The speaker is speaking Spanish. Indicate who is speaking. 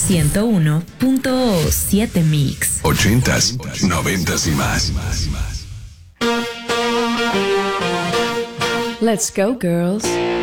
Speaker 1: 101.7 Mix.
Speaker 2: 80s, 90s y más.
Speaker 3: Let's go, girls.